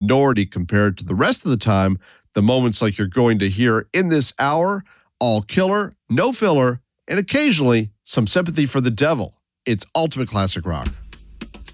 minority compared to the rest of the time. The moments like you're going to hear in this hour, all killer, no filler, and occasionally some sympathy for the devil. It's ultimate classic rock.